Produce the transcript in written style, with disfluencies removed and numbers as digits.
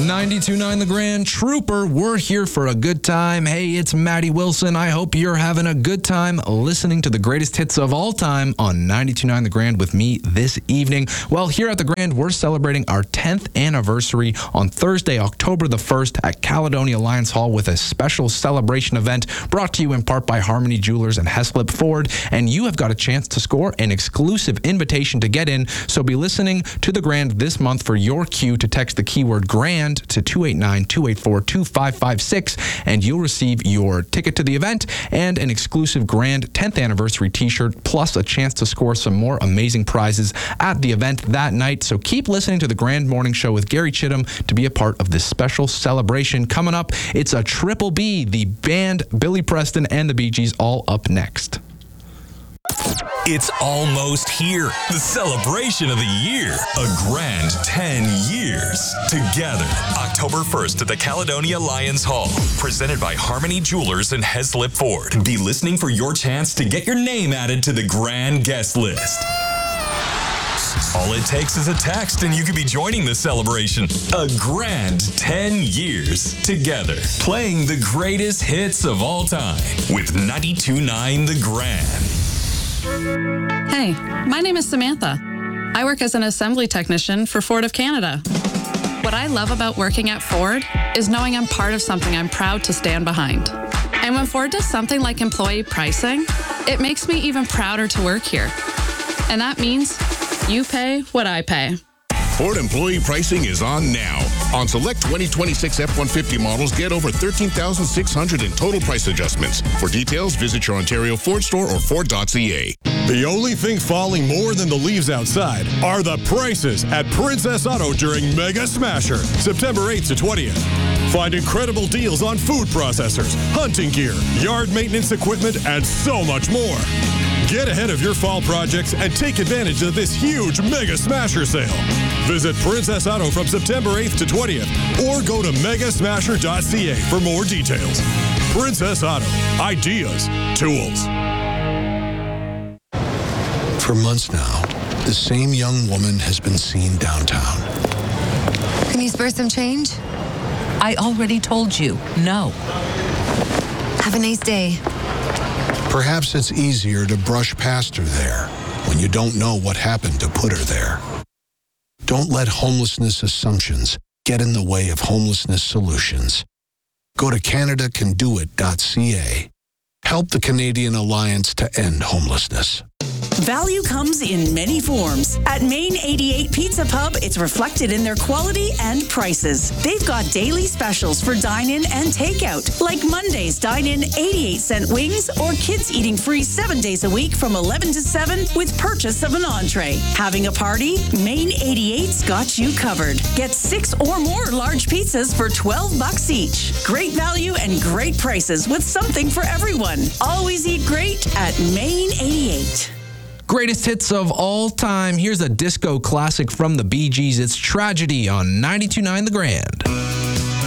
92.9 The Grand Trooper. We're here for a good time. Hey, it's Maddie Wilson. I hope you're having a good time listening to the greatest hits of all time on 92.9 The Grand with me this evening. Well, here at The Grand, we're celebrating our 10th anniversary on Thursday, October the 1st at Caledonia Alliance Hall with a special celebration event brought to you in part by Harmony Jewelers and Heslip Ford. And you have got a chance to score an exclusive invitation to get in. So be listening to The Grand this month for your cue to text the keyword GRAND to 289-284-2556, and you'll receive your ticket to the event and an exclusive Grand 10th anniversary t-shirt, plus a chance to score some more amazing prizes at the event that night. So keep listening to the Grand Morning Show with Gary Chittum to be a part of this special celebration. Coming up, it's a Triple B, the band, Billy Preston and the Bee Gees, all up next. It's almost here. The celebration of the year. A grand 10 years together. October 1st at the Caledonia Alliance Hall. Presented by Harmony Jewelers and Heslip Ford. Be listening for your chance to get your name added to the grand guest list. All it takes is a text and you could be joining the celebration. A grand 10 years together. Playing the greatest hits of all time with 92.9 The Grand. Hey, my name is Samantha. I work as an assembly technician for Ford of Canada. What I love about working at Ford is knowing I'm part of something I'm proud to stand behind. And when Ford does something like employee pricing, it makes me even prouder to work here. And that means you pay what I pay. Ford employee pricing is on now. On select 2026 F-150 models, get over $13,600 in total price adjustments. For details, visit your Ontario Ford store or Ford.ca. The only thing falling more than the leaves outside are the prices at Princess Auto during Mega Smasher, September 8th to 20th. Find incredible deals on food processors, hunting gear, yard maintenance equipment, and so much more. Get ahead of your fall projects and take advantage of this huge Mega Smasher sale. Visit Princess Auto from September 8th to 20th or go to megasmasher.ca for more details. Princess Auto. Ideas. Tools. For months now, the same young woman has been seen downtown. Can you spare some change? I already told you, no. Have a nice day. Perhaps it's easier to brush past her there when you don't know what happened to put her there. Don't let homelessness assumptions get in the way of homelessness solutions. Go to CanadaCanDoIt.ca. Help the Canadian Alliance to end homelessness. Value comes in many forms. At Main 88 Pizza Pub, it's reflected in their quality and prices. They've got daily specials for dine-in and takeout, like Monday's dine-in 88-cent wings or kids eating free 7 days a week from 11 to 7 with purchase of an entree. Having a party? Main 88's got you covered. Get 6 or more large pizzas for $12 each. Great value and great prices with something for everyone. Always eat great at Main 88. Greatest hits of all time. Here's a disco classic from the Bee Gees. It's Tragedy on 92.9 The Grand.